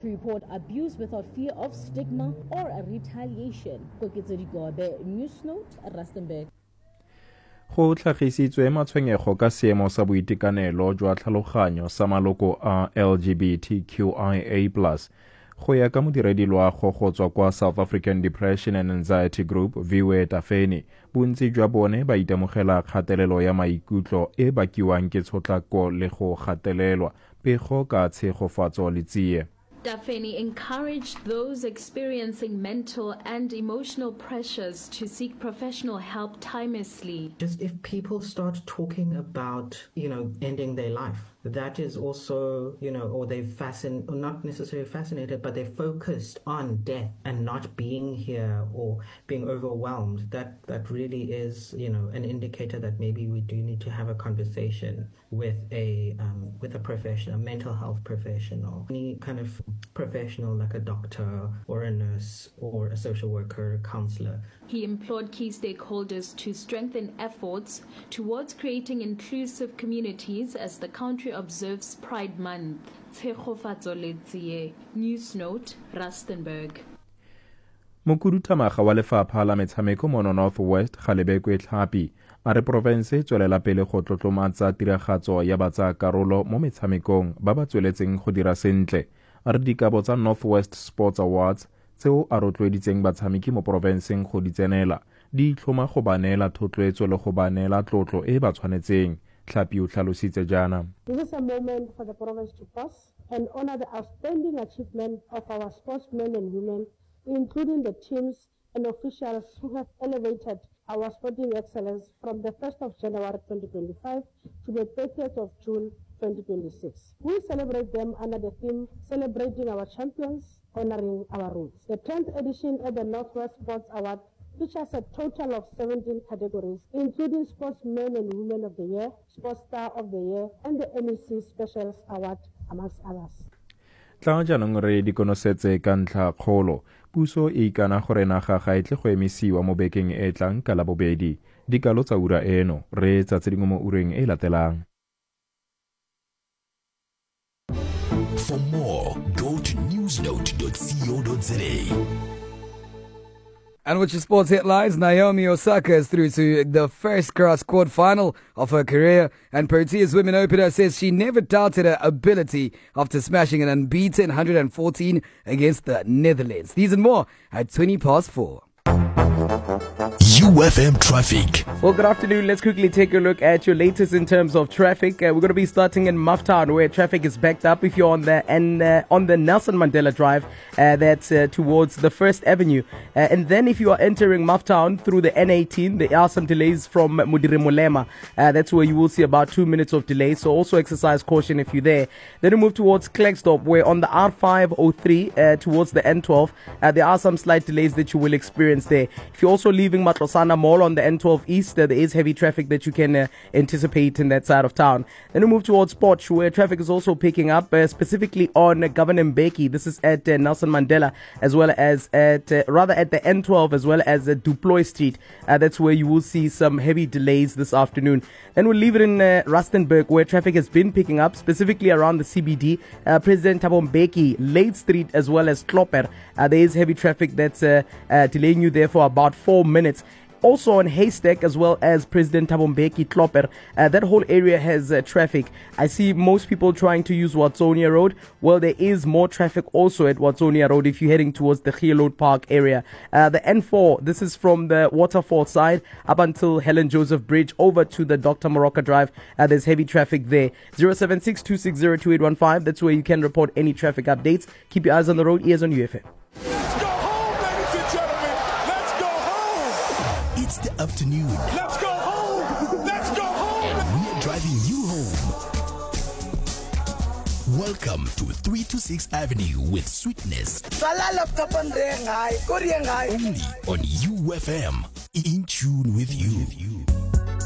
report abuse without fear of stigma or a retaliation. News Note, Rustenburg. Go tlhagisitswe matshwenyego ka seemo sa boitekanelo jwa tlhaloganyo sa maloko a LGBTQIA+. Go ya ka modiredi loago go tswa kwa South African Depression and Anxiety Group, Viwe Tafeni, bontsi jwa bone ba itemogela kgatelelo ya maikutlo e bakiwang ke tshotlako le go gatelelwa pego ka tshegofatso le tsie. Tafeni encouraged those experiencing mental and emotional pressures to seek professional help timelessly. Just if people start talking about, ending their life, that is also, or they're or not necessarily fascinated, but they're focused on death and not being here or being overwhelmed. That really is, an indicator that maybe we do need to have a conversation with a professional, a mental health professional, any kind of professional like a doctor or a nurse or a social worker, counselor. He implored key stakeholders to strengthen efforts towards creating inclusive communities as the country observes Pride Month. News Note, Rustenburg. Mokhuduthamaga wa lefapha la metshameko mo North West Galebekwe Tlhapi a re province e tswelela pele go tlotlomatsa tiragatso ya batsayakarolo mo metshamekong ba ba tsweletseng go dira sentle. A re dikabo tsa North West Sports Awards tseo a rotloeditseng batshameki mo provinceng go di tsenela di itlhoma go ba neela thotloetso le go ba neela tlotlo e ba tshwanetseng. Tlhapi o tlhalositse jaana. This is a moment for the province to pause and honor the outstanding achievement of our sportsmen and women, including the teams and officials who have elevated our sporting excellence from the 1st of January 2025 to the 30th of June 2026. We celebrate them under the theme, Celebrating Our Champions, Honoring Our Roots. The 10th edition of the Northwest Sports Award features a total of 17 categories, including Sportsmen and Women of the Year, Sports Star of the Year, and the MEC Specials Award, amongst others. Tla jaanong re di konosetse ka ntlha kgolo. Puso e ikana gore naga ga e tle go emisiwa mo bekeng e tlang ka labobedi. Dikalo tsa ura eno re tsa tse dingwe mo ureng e latelang. For more, go to newsnote.co.za. And with your sports headlines, Naomi Osaka is through to the first grass court final of her career, and Proteas women opener says she never doubted her ability after smashing an unbeaten 114 against the Netherlands. These and more at 4:20. UFM traffic. Well, good afternoon. Let's quickly take a look at your latest in terms of traffic. We're going to be starting in Mufftown, where traffic is backed up. If you're on the Nelson Mandela Drive, that's towards the First Avenue, and then if you are entering Mufftown through the N18, there are some delays from Mudirimulema. That's where you will see about 2 minutes of delay. So also exercise caution if you're there. Then we move towards Klerksdorp, where on the R503 towards the N12, there are some slight delays that you will experience there. If you're also leaving Matlosana Mall on the N12 East, there is heavy traffic that you can anticipate in that side of town. Then we move towards Potch, where traffic is also picking up, specifically on Governor Mbeki. This is at Nelson Mandela, as well as at the N12, as well as at Duploy Street. That's where you will see some heavy delays this afternoon. Then we'll leave it in Rustenburg, where traffic has been picking up, specifically around the CBD, President Thabo Mbeki, Late Street, as well as Klopper. There is heavy traffic that's delaying you there for about 4 minutes. Also on Haystack, as well as President Thabo Mbeki, Klopper, that whole area has traffic. I see most people trying to use Watsonia Road. Well, there is more traffic also at Watsonia Road if you're heading towards the Geelode Park area. The N4, this is from the Waterfall side up until Helen Joseph Bridge over to the Dr. Morocco Drive. There's heavy traffic there. 076-260-2815. That's where you can report any traffic updates. Keep your eyes on the road. Ears on UFM. It's the afternoon. Let's go home! Let's go home! And we're driving you home. Welcome to 3 to 6 Avenue with Sweetness. Only on UFM. In tune with you.